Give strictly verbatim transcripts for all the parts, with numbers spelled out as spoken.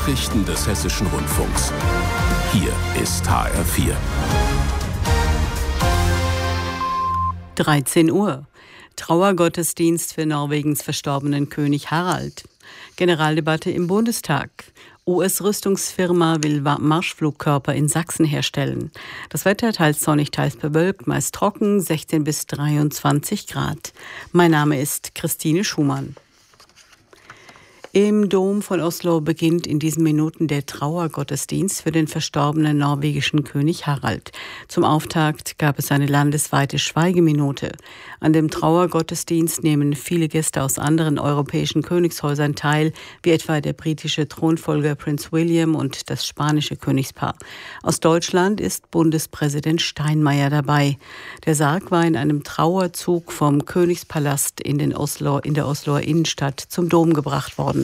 Nachrichten des Hessischen Rundfunks. Hier ist H R vier. dreizehn Uhr. Trauergottesdienst für Norwegens verstorbenen König Harald. Generaldebatte im Bundestag. U S-Rüstungsfirma will Marschflugkörper in Sachsen herstellen. Das Wetter teils sonnig, teils bewölkt, meist trocken, sechzehn bis dreiundzwanzig Grad. Mein Name ist Christine Schumann. Im Dom von Oslo beginnt in diesen Minuten der Trauergottesdienst für den verstorbenen norwegischen König Harald. Zum Auftakt gab es eine landesweite Schweigeminute. An dem Trauergottesdienst nehmen viele Gäste aus anderen europäischen Königshäusern teil, wie etwa der britische Thronfolger Prinz William und das spanische Königspaar. Aus Deutschland ist Bundespräsident Steinmeier dabei. Der Sarg war in einem Trauerzug vom Königspalast in, den Oslo, in der Osloer Innenstadt zum Dom gebracht worden.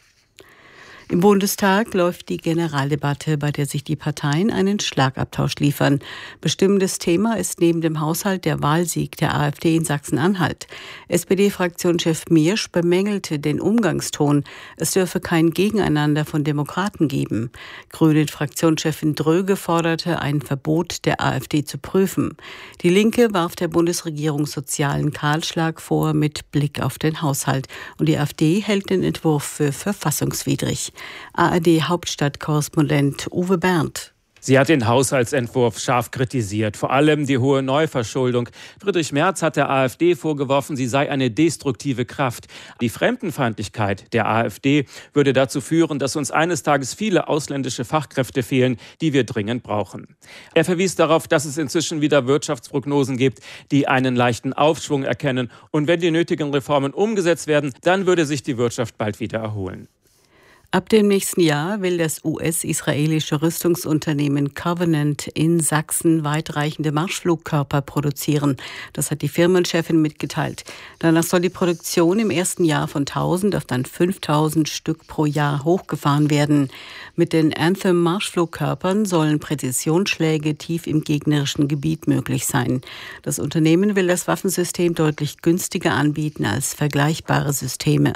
Im Bundestag läuft die Generaldebatte, bei der sich die Parteien einen Schlagabtausch liefern. Bestimmendes Thema ist neben dem Haushalt der Wahlsieg der AfD in Sachsen-Anhalt. S P D-Fraktionschef Miersch bemängelte den Umgangston. Es dürfe kein Gegeneinander von Demokraten geben. Grünen-Fraktionschefin Dröge forderte, ein Verbot der AfD zu prüfen. Die Linke warf der Bundesregierung sozialen Kahlschlag vor mit Blick auf den Haushalt. Und die AfD hält den Entwurf für verfassungswidrig. A R D-Hauptstadtkorrespondent Uwe Berndt. Sie hat den Haushaltsentwurf scharf kritisiert, vor allem die hohe Neuverschuldung. Friedrich Merz hat der AfD vorgeworfen, sie sei eine destruktive Kraft. Die Fremdenfeindlichkeit der AfD würde dazu führen, dass uns eines Tages viele ausländische Fachkräfte fehlen, die wir dringend brauchen. Er verwies darauf, dass es inzwischen wieder Wirtschaftsprognosen gibt, die einen leichten Aufschwung erkennen. Und wenn die nötigen Reformen umgesetzt werden, dann würde sich die Wirtschaft bald wieder erholen. Ab dem nächsten Jahr will das U S-israelische Rüstungsunternehmen Covenant in Sachsen weitreichende Marschflugkörper produzieren. Das hat die Firmenchefin mitgeteilt. Danach soll die Produktion im ersten Jahr von tausend auf dann fünftausend Stück pro Jahr hochgefahren werden. Mit den Anthem-Marschflugkörpern sollen Präzisionsschläge tief im gegnerischen Gebiet möglich sein. Das Unternehmen will das Waffensystem deutlich günstiger anbieten als vergleichbare Systeme.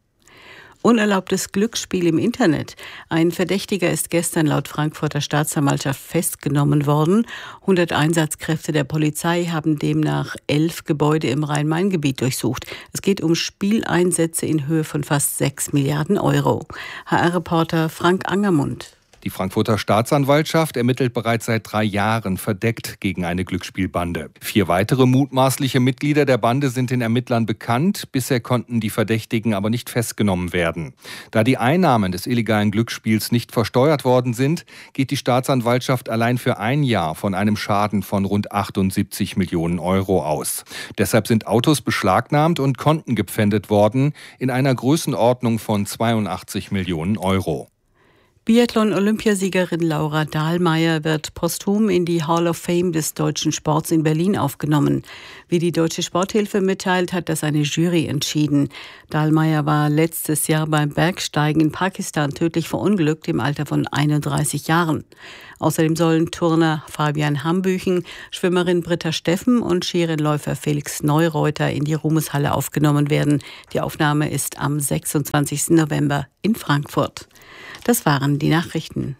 Unerlaubtes Glücksspiel im Internet. Ein Verdächtiger ist gestern laut Frankfurter Staatsanwaltschaft festgenommen worden. hundert Einsatzkräfte der Polizei haben demnach elf Gebäude im Rhein-Main-Gebiet durchsucht. Es geht um Spieleinsätze in Höhe von fast sechs Milliarden Euro. H R-Reporter Frank Angermund. Die Frankfurter Staatsanwaltschaft ermittelt bereits seit drei Jahren verdeckt gegen eine Glücksspielbande. Vier weitere mutmaßliche Mitglieder der Bande sind den Ermittlern bekannt. Bisher konnten die Verdächtigen aber nicht festgenommen werden. Da die Einnahmen des illegalen Glücksspiels nicht versteuert worden sind, geht die Staatsanwaltschaft allein für ein Jahr von einem Schaden von rund achtundsiebzig Millionen Euro aus. Deshalb sind Autos beschlagnahmt und Konten gepfändet worden in einer Größenordnung von zweiundachtzig Millionen Euro. Biathlon-Olympiasiegerin Laura Dahlmeier wird posthum in die Hall of Fame des deutschen Sports in Berlin aufgenommen. Wie die Deutsche Sporthilfe mitteilt, hat das eine Jury entschieden. Dahlmeier war letztes Jahr beim Bergsteigen in Pakistan tödlich verunglückt im Alter von einunddreißig Jahren. Außerdem sollen Turner Fabian Hambüchen, Schwimmerin Britta Steffen und Skirennläufer Felix Neureuter in die Ruhmeshalle aufgenommen werden. Die Aufnahme ist am sechsundzwanzigsten November in Frankfurt. Das waren die Nachrichten.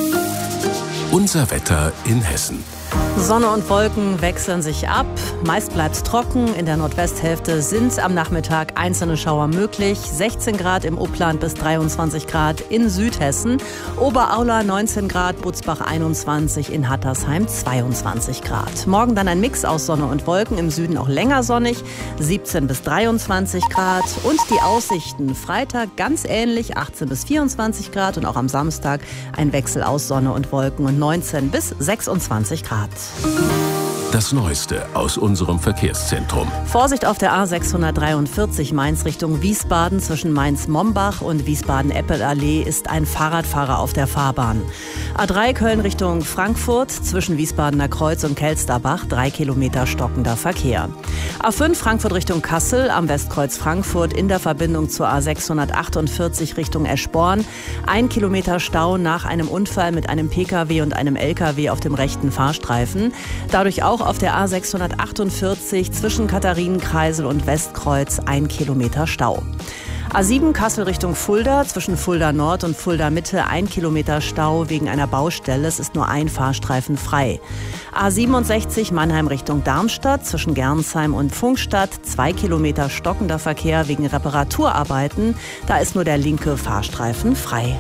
Unser Wetter in Hessen. Sonne und Wolken wechseln sich ab. Meist bleibt es trocken. In der Nordwesthälfte sind am Nachmittag einzelne Schauer möglich. sechzehn Grad im Upland bis dreiundzwanzig Grad in Südhessen. Oberaula neunzehn Grad, Butzbach einundzwanzig, in Hattersheim zweiundzwanzig Grad. Morgen dann ein Mix aus Sonne und Wolken. Im Süden auch länger sonnig, siebzehn bis dreiundzwanzig Grad. Und die Aussichten: Freitag ganz ähnlich, achtzehn bis vierundzwanzig Grad. Und auch am Samstag ein Wechsel aus Sonne und Wolken und neunzehn bis sechsundzwanzig Grad. Das Neueste aus unserem Verkehrszentrum. Vorsicht auf der A sechshundertdreiundvierzig Mainz Richtung Wiesbaden. Zwischen Mainz-Mombach und Wiesbaden-Eppelallee ist ein Fahrradfahrer auf der Fahrbahn. A drei Köln Richtung Frankfurt. Zwischen Wiesbadener Kreuz und Kelsterbach drei Kilometer stockender Verkehr. A fünf Frankfurt Richtung Kassel am Westkreuz Frankfurt in der Verbindung zur A sechshundertachtundvierzig Richtung Eschborn. Ein Kilometer Stau nach einem Unfall mit einem Pkw und einem Lkw auf dem rechten Fahrstreifen. Dadurch auch auf der A sechshundertachtundvierzig zwischen Katharinenkreisel und Westkreuz ein Kilometer Stau. A sieben Kassel Richtung Fulda, zwischen Fulda Nord und Fulda Mitte ein Kilometer Stau wegen einer Baustelle. Es ist nur ein Fahrstreifen frei. A siebenundsechzig Mannheim Richtung Darmstadt, zwischen Gernsheim und Pfungstadt zwei Kilometer stockender Verkehr wegen Reparaturarbeiten. Da ist nur der linke Fahrstreifen frei.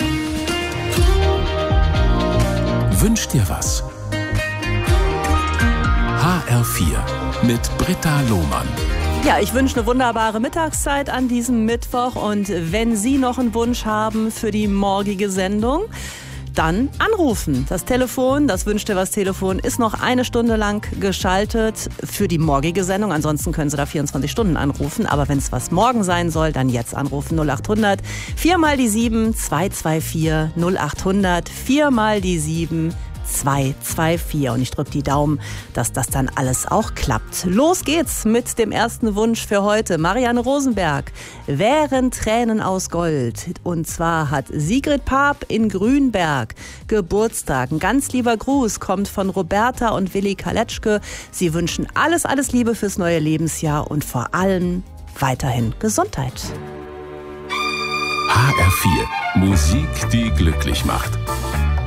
Wünsch dir was? H R vier mit Britta Lohmann. Ja, ich wünsche eine wunderbare Mittagszeit an diesem Mittwoch. Und wenn Sie noch einen Wunsch haben für die morgige Sendung, dann anrufen. Das Telefon, das Wünsch dir was Telefon, ist noch eine Stunde lang geschaltet für die morgige Sendung. Ansonsten können Sie da vierundzwanzig Stunden anrufen. Aber wenn es was morgen sein soll, dann jetzt anrufen. null acht hundert, vier mal die sieben, zwei zwei vier, null acht hundert, vier mal die sieben, zwei zwei vier. Und ich drücke die Daumen, dass das dann alles auch klappt. Los geht's mit dem ersten Wunsch für heute. Marianne Rosenberg, wären Tränen aus Gold. Und zwar hat Sigrid Paap in Grünberg Geburtstag. Ein ganz lieber Gruß kommt von Roberta und Willi Kaletschke. Sie wünschen alles, alles Liebe fürs neue Lebensjahr und vor allem weiterhin Gesundheit. H R vier. Musik, die glücklich macht.